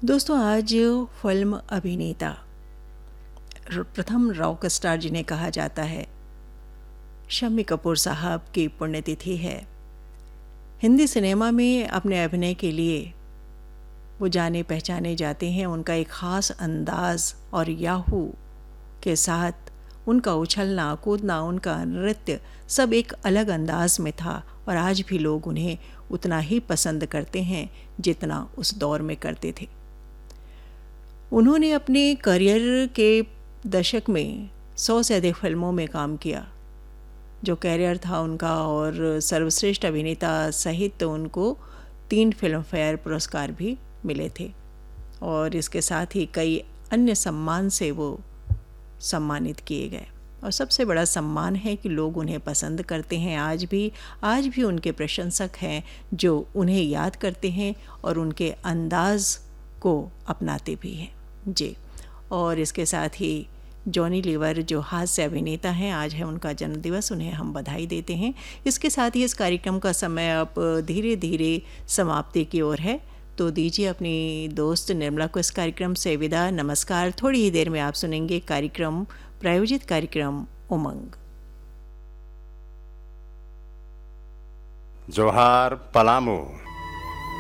दोस्तों, आज फिल्म अभिनेता प्रथम रॉक स्टार जिन्हें कहा जाता है, शम्मी कपूर साहब की पुण्यतिथि है। हिंदी सिनेमा में अपने अभिनय के लिए वो जाने पहचाने जाते हैं। उनका एक ख़ास अंदाज़ और याहू के साथ उनका उछलना कूदना, उनका नृत्य सब एक अलग अंदाज में था और आज भी लोग उन्हें उतना ही पसंद करते हैं जितना उस दौर में करते थे। उन्होंने अपने करियर के दशक में 100 से अधिक फिल्मों में काम किया, जो करियर था उनका, और सर्वश्रेष्ठ अभिनेता सहित उनको 3 फिल्म फेयर पुरस्कार भी मिले थे और इसके साथ ही कई अन्य सम्मान से वो सम्मानित किए गए। और सबसे बड़ा सम्मान है कि लोग उन्हें पसंद करते हैं। आज भी उनके प्रशंसक हैं जो उन्हें याद करते हैं और उनके अंदाज़ को अपनाते भी हैं जी। और इसके साथ ही जॉनी लीवर जो हास्य अभिनेता हैं, आज है उनका जन्मदिवस, उन्हें हम बधाई देते हैं। इसके साथ ही इस कार्यक्रम का समय अब धीरे धीरे समाप्ति की ओर है, तो दीजिए अपनी दोस्त निर्मला को इस कार्यक्रम से विदा। नमस्कार। थोड़ी ही देर में आप सुनेंगे प्रायोजित कार्यक्रम उमंग। जोहार पलामू।